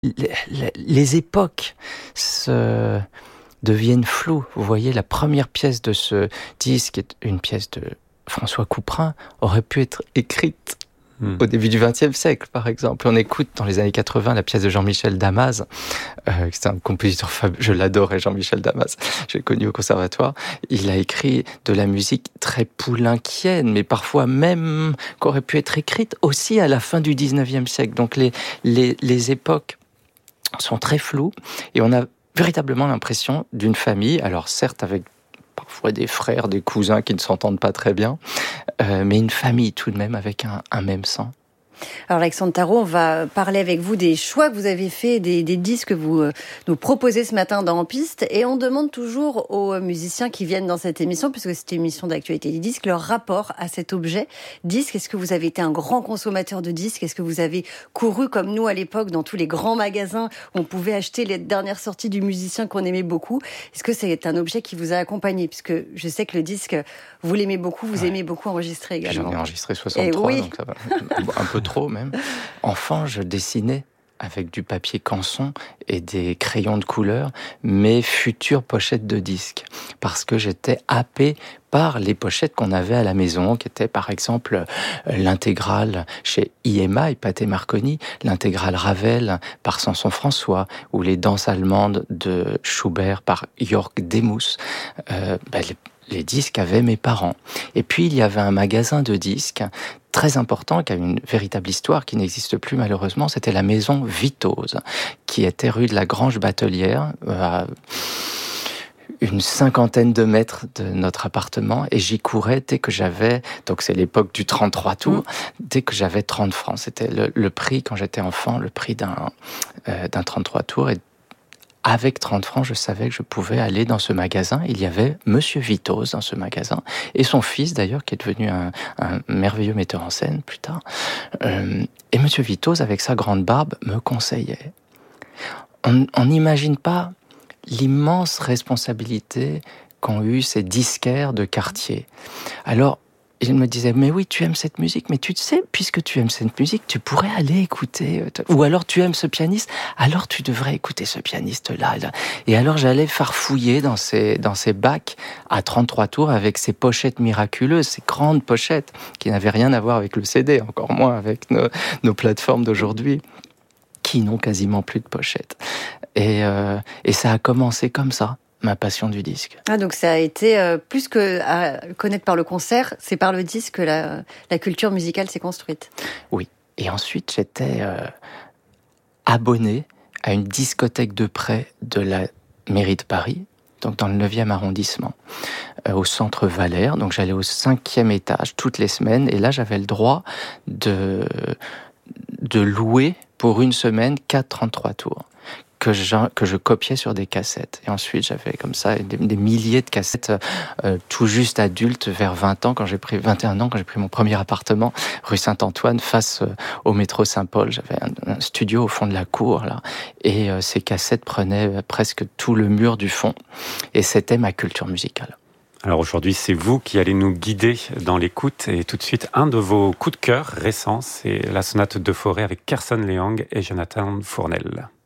les époques deviennent floues. Vous voyez, la première pièce de ce disque, est une pièce de François Couperin, aurait pu être écrite au début du XXe siècle, par exemple. On écoute dans les années 80 la pièce de Jean-Michel Damas. C'est un compositeur fabuleux. Je l'adorais, Jean-Michel Damas. Je l'ai connu au conservatoire. Il a écrit de la musique très poulenquienne, mais parfois même qu'aurait pu être écrite aussi à la fin du XIXe siècle. Donc les époques sont très floues et on a véritablement l'impression d'une famille, alors certes avec parfois des frères, des cousins qui ne s'entendent pas très bien, mais une famille tout de même avec un même sang. Alors Alexandre Tarot, on va parler avec vous des choix que vous avez faits, des disques que vous nous proposez ce matin dans En Piste. Et on demande toujours aux musiciens qui viennent dans cette émission, puisque c'est une émission d'actualité des disques, leur rapport à cet objet disque. Est-ce que vous avez été un grand consommateur de disques? Est-ce que vous avez couru comme nous à l'époque dans tous les grands magasins où on pouvait acheter les dernières sorties du musicien qu'on aimait beaucoup? Est-ce que c'est un objet qui vous a accompagné? Puisque je sais que le disque, vous l'aimez beaucoup, vous aimez beaucoup enregistrer également. J'en ai enregistré 63, oui. Donc ça va un peu trop même. Enfant, je dessinais avec du papier canson et des crayons de couleur mes futures pochettes de disques, parce que j'étais happé par les pochettes qu'on avait à la maison, qui étaient par exemple l'intégrale chez IMA et Pathé Marconi, l'intégrale Ravel par Samson François, ou les danses allemandes de Schubert par Jörg Demus. Les disques avaient mes parents. Et puis il y avait un magasin de disques très important, qui a une véritable histoire, qui n'existe plus malheureusement, c'était la maison Vitose, qui était rue de la Grange Batelière, à une 50aine de mètres de notre appartement, et j'y courais dès que j'avais, donc c'est l'époque du 33 tours, dès que j'avais 30 francs. C'était le prix, quand j'étais enfant, le prix d'un 33 tours, et avec 30 francs, je savais que je pouvais aller dans ce magasin. Il y avait Monsieur Vitose dans ce magasin, et son fils d'ailleurs, qui est devenu un merveilleux metteur en scène plus tard. Et Monsieur Vitose, avec sa grande barbe, me conseillait. On n'imagine pas l'immense responsabilité qu'ont eu ces disquaires de quartier. Alors, il me disait, mais oui, tu aimes cette musique, mais tu sais, puisque tu aimes cette musique, tu pourrais aller écouter, ou alors tu aimes ce pianiste, alors tu devrais écouter ce pianiste-là. Et alors j'allais farfouiller dans ces bacs à 33 tours avec ces pochettes miraculeuses, ces grandes pochettes qui n'avaient rien à voir avec le CD, encore moins avec nos plateformes d'aujourd'hui, qui n'ont quasiment plus de pochettes. Et ça a commencé comme ça, ma passion du disque. Ah, donc ça a été plus que à connaître par le concert, c'est par le disque que la culture musicale s'est construite. Oui. Et ensuite, j'étais abonné à une discothèque de près de la mairie de Paris, donc dans le 9e arrondissement, au centre Valère. Donc j'allais au 5e étage toutes les semaines, et là j'avais le droit de louer pour une semaine 4 33 tours. Que je copiais sur des cassettes. Et ensuite, j'avais comme ça des milliers de cassettes tout juste adultes, vers 21 ans, quand j'ai pris mon premier appartement, rue Saint-Antoine, face au métro Saint-Paul. J'avais un studio au fond de la cour, là. Et ces cassettes prenaient presque tout le mur du fond. Et c'était ma culture musicale. Alors aujourd'hui, c'est vous qui allez nous guider dans l'écoute. Et tout de suite, un de vos coups de cœur récents, c'est la sonate de Fauré avec Kerson Leang et Jonathan Fournel.